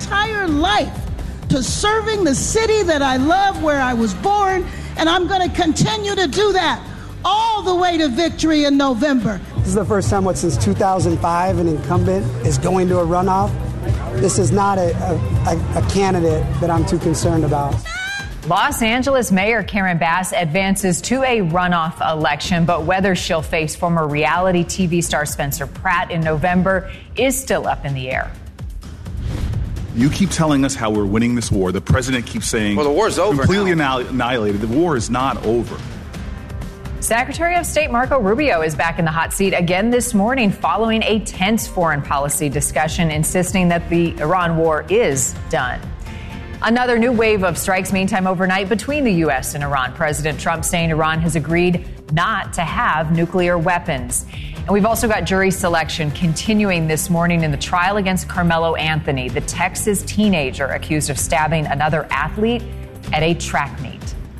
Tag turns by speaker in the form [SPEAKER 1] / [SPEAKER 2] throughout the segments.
[SPEAKER 1] entire life to serving the city that I love, where I was born, and I'm going to continue to do that all the way to victory in November.
[SPEAKER 2] This is the first time, since 2005, an incumbent is going to a runoff. This is not a candidate that I'm too concerned about.
[SPEAKER 3] Los Angeles Mayor Karen Bass advances to a runoff election, but whether she'll face former reality TV star Spencer Pratt in November is still up in the air.
[SPEAKER 4] You keep telling us how we're winning this war. The president keeps saying,
[SPEAKER 5] well, the war's over.
[SPEAKER 4] Completely annihilated. The war is not over.
[SPEAKER 3] Secretary of State Marco Rubio is back in the hot seat again this morning following a tense foreign policy discussion, insisting that the Iran war is done. Another new wave of strikes meantime overnight between the U.S. and Iran. President Trump saying Iran has agreed not to have nuclear weapons. And we've also got jury selection continuing this morning in the trial against Carmelo Anthony, the Texas teenager accused of stabbing another athlete at a track meet.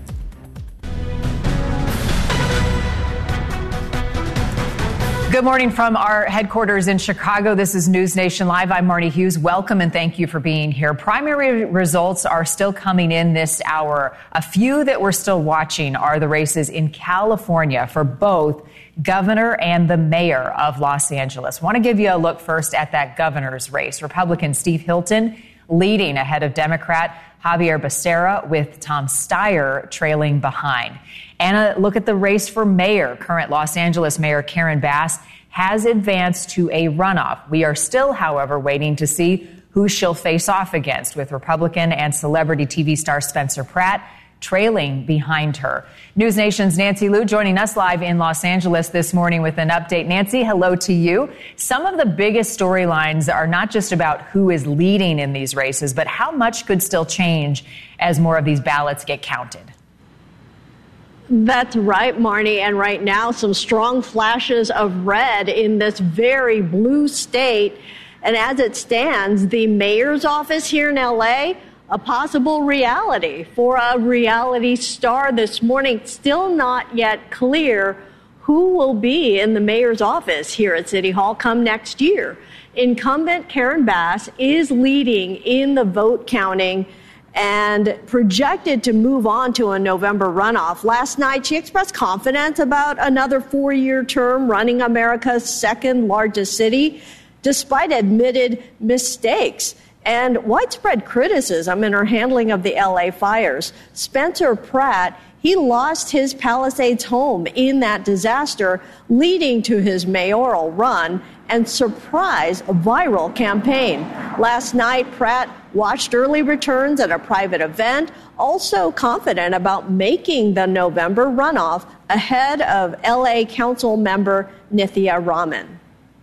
[SPEAKER 3] Good morning from our headquarters in Chicago. This is News Nation Live. I'm Marnie Hughes. Welcome and thank you for being here. Primary results are still coming in this hour. A few that we're still watching are the races in California for both governor and the mayor of Los Angeles. I want to give you a look first at that governor's race. Republican Steve Hilton leading ahead of Democrat Javier Becerra, with Tom Steyer trailing behind. And a look at the race for mayor. Current Los Angeles Mayor Karen Bass has advanced to a runoff. We are still, however, waiting to see who she'll face off against, with Republican and celebrity TV star Spencer Pratt trailing behind her. News Nation's Nancy Liu joining us live in Los Angeles this morning with an update. Nancy, hello to you. Some of the biggest storylines are not just about who is leading in these races, but how much could still change as more of these ballots get counted.
[SPEAKER 6] That's right, Marnie. And right now, some strong flashes of red in this very blue state. And as it stands, the mayor's office here in L.A., a possible reality for a reality star this morning. Still not yet clear who will be in the mayor's office here at City Hall come next year. Incumbent Karen Bass is leading in the vote counting and projected to move on to a November runoff. Last night, she expressed confidence about another 4-year term running America's second largest city, despite admitted mistakes and widespread criticism in her handling of the L.A. fires. Spencer Pratt, he lost his Palisades home in that disaster, leading to his mayoral run and surprise viral campaign. Last night, Pratt watched early returns at a private event, also confident about making the November runoff ahead of L.A. Council member Nithya Raman.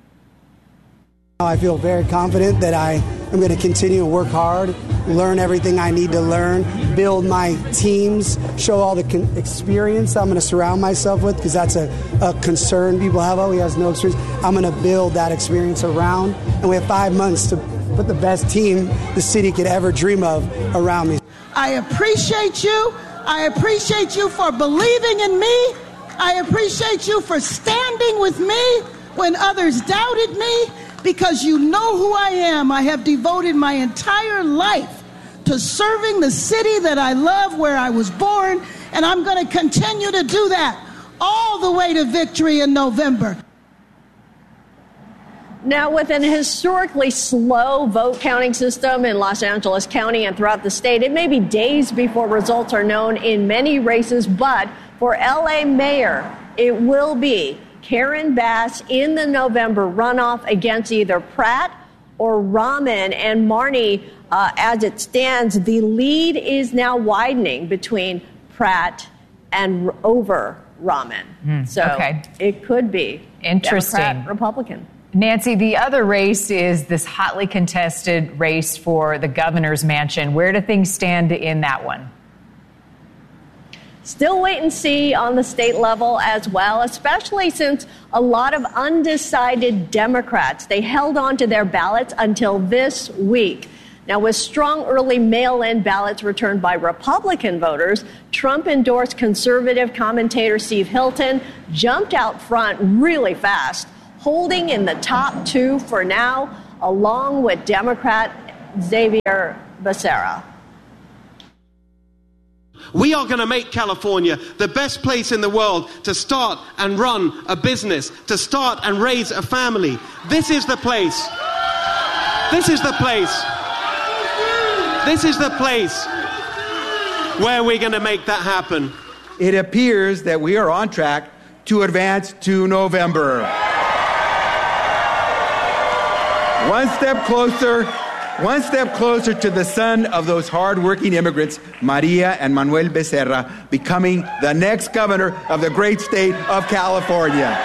[SPEAKER 2] I feel very confident that I am going to continue to work hard, learn everything I need to learn, build my teams, show all the experience I'm going to surround myself with, because that's a concern people have. Oh, he has no experience. I'm going to build that experience around, and we have 5 months to put the best team the city could ever dream of around me.
[SPEAKER 1] I appreciate you. I appreciate you for believing in me. I appreciate you for standing with me when others doubted me. Because you know who I am. I have devoted my entire life to serving the city that I love, where I was born, and I'm going to continue to do that all the way to victory in November.
[SPEAKER 6] Now, with an historically slow vote counting system in Los Angeles County and throughout the state, it may be days before results are known in many races, but for L.A. mayor, it will be Karen Bass in the November runoff against either Pratt or Raman. And Marnie, as it stands, the lead is now widening between Pratt and over Raman. It could be
[SPEAKER 3] interesting.
[SPEAKER 6] Democrat, Republican.
[SPEAKER 3] Nancy, the other race is this hotly contested race for the governor's mansion. Where do things stand in that one?
[SPEAKER 6] Still wait and see on the state level as well, especially since a lot of undecided Democrats, they held on to their ballots until this week. Now, with strong early mail-in ballots returned by Republican voters, Trump-endorsed conservative commentator Steve Hilton jumped out front really fast, holding in the top two for now, along with Democrat Xavier Becerra.
[SPEAKER 5] We are going to make California the best place in the world to start and run a business, to start and raise a family. This is the place. This is the place. This is the place where we're going to make that happen.
[SPEAKER 7] It appears that we are on track to advance to November. One step closer to the son of those hard-working immigrants, Maria and Manuel Becerra, becoming the next governor of the great state of California.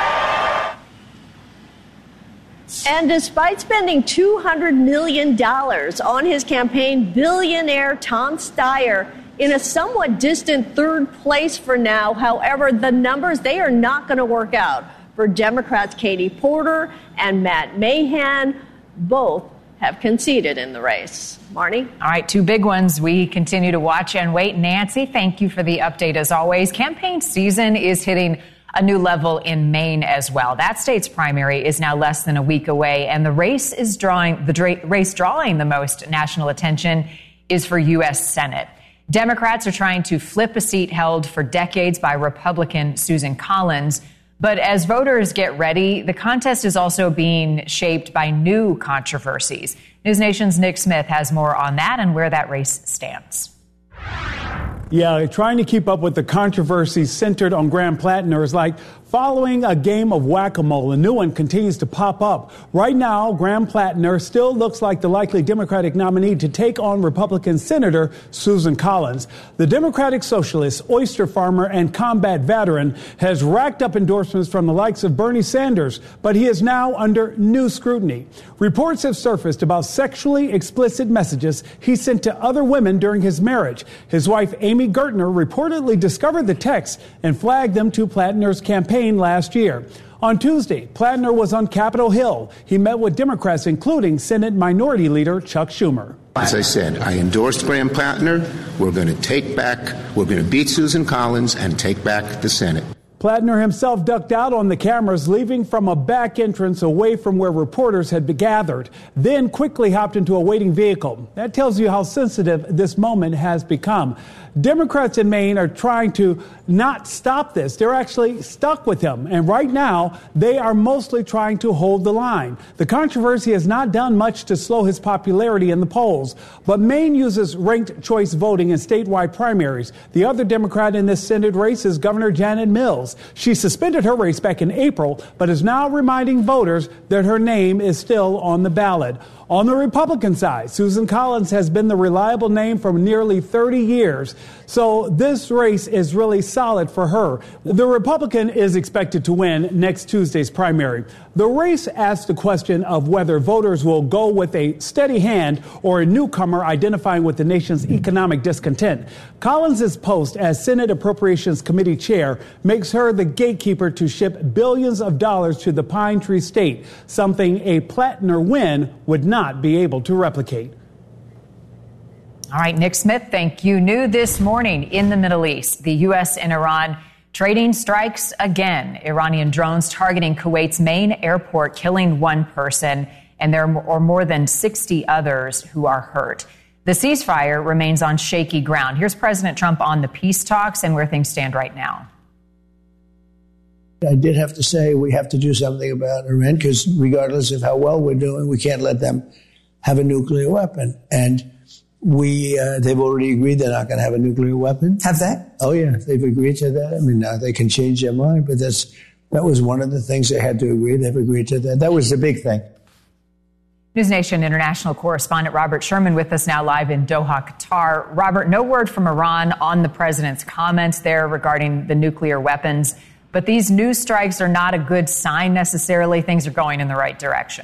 [SPEAKER 6] And despite spending $200 million on his campaign, billionaire Tom Steyer in a somewhat distant third place for now. However, the numbers, they are not going to work out for Democrats Katie Porter and Matt Mahan. Both have conceded in the race. Marnie?
[SPEAKER 3] All right, two big ones we continue to watch and wait. Nancy, thank you for the update as always. Campaign season is hitting a new level in Maine as well. That state's primary is now less than a week away, and the race drawing the most national attention is for U.S. Senate. Democrats are trying to flip a seat held for decades by Republican Susan Collins. But as voters get ready, the contest is also being shaped by new controversies. News Nation's Nick Smith has more on that and where that race stands.
[SPEAKER 8] Yeah, trying to keep up with the controversies centered on Graham Plattner is like following a game of whack-a-mole. A new one continues to pop up. Right now, Graham Plattner still looks like the likely Democratic nominee to take on Republican Senator Susan Collins. The Democratic socialist, oyster farmer, and combat veteran has racked up endorsements from the likes of Bernie Sanders, but he is now under new scrutiny. Reports have surfaced about sexually explicit messages he sent to other women during his marriage. His wife, Amy Gertner, reportedly discovered the texts and flagged them to Plattner's campaign last year. On Tuesday, Plattner was on Capitol Hill. He met with Democrats, including Senate Minority Leader Chuck Schumer.
[SPEAKER 9] As I said, I endorsed Graham Plattner. We're going to beat Susan Collins and take back the Senate.
[SPEAKER 8] Plattner himself ducked out on the cameras, leaving from a back entrance away from where reporters had gathered, then quickly hopped into a waiting vehicle. That tells you how sensitive this moment has become. Democrats in Maine are trying to not stop this. They're actually stuck with him. And right now, they are mostly trying to hold the line. The controversy has not done much to slow his popularity in the polls. But Maine uses ranked choice voting in statewide primaries. The other Democrat in this Senate race is Governor Janet Mills. She suspended her race back in April, but is now reminding voters that her name is still on the ballot. On the Republican side, Susan Collins has been the reliable name for nearly 30 years. So this race is really solid for her. The Republican is expected to win next Tuesday's primary. The race asks the question of whether voters will go with a steady hand or a newcomer identifying with the nation's economic discontent. Collins' post as Senate Appropriations Committee chair makes her the gatekeeper to ship billions of dollars to the Pine Tree State, something a Plattner win would not be able to replicate.
[SPEAKER 3] All right, Nick Smith, thank you. New this morning in the Middle East, the U.S. and Iran trading strikes again. Iranian drones targeting Kuwait's main airport, killing one person, and there are more than 60 others who are hurt. The ceasefire remains on shaky ground. Here's President Trump on the peace talks and where things stand right now.
[SPEAKER 10] I did have to say we have to do something about Iran because regardless of how well we're doing, we can't let them have a nuclear weapon. And they've already agreed they're not going to have a nuclear weapon.
[SPEAKER 11] Have they?
[SPEAKER 10] Oh, yeah. They've agreed to that. I mean, now they can change their mind, but that was one of the things they had to agree. They've agreed to that. That was the big thing.
[SPEAKER 3] News Nation international correspondent Robert Sherman with us now live in Doha, Qatar. Robert, no word from Iran on the president's comments there regarding the nuclear weapons. But these new strikes are not a good sign necessarily. Things are going in the right direction.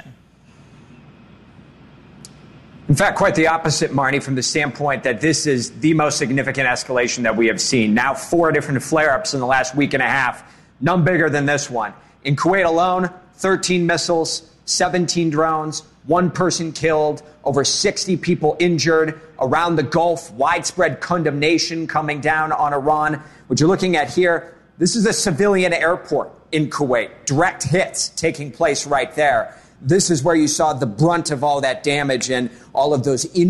[SPEAKER 11] In fact, quite the opposite, Marnie, from the standpoint that this is the most significant escalation that we have seen. Now 4 different flare-ups in the last week and a half, none bigger than this one. In Kuwait alone, 13 missiles, 17 drones, 1 person killed, over 60 people injured. Around the Gulf, widespread condemnation coming down on Iran. What you're looking at here, this is a civilian airport in Kuwait. Direct hits taking place right there. this is where you saw the brunt of all that damage and all of those